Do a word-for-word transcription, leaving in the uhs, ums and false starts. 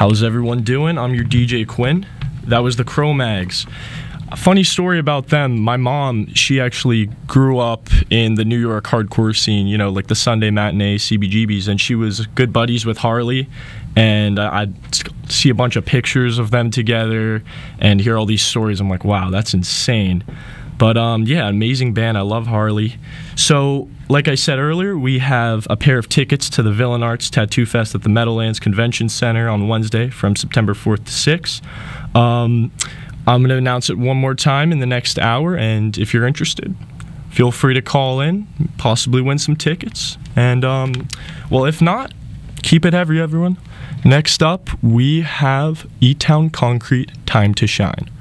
How's everyone doing? I'm your D J Quinn. That was the Cro-Mags. A funny story about them. My mom, she actually grew up in the New York hardcore scene, you know, like the Sunday Matinee, C B G Bs, and she was good buddies with Harley. And I- I'd see a bunch of pictures of them together and hear all these stories. I'm like, wow, that's insane. But um, yeah, amazing band. I love Harley. So, like I said earlier, we have a pair of tickets to the Villain Arts Tattoo Fest at the Meadowlands Convention Center on Wednesday from September fourth to sixth. Um, I'm going to announce it one more time in the next hour, and if you're interested, feel free to call in, possibly win some tickets. And, um, well, if not, keep it heavy, everyone. Next up, we have E-Town Concrete, Time to Shine.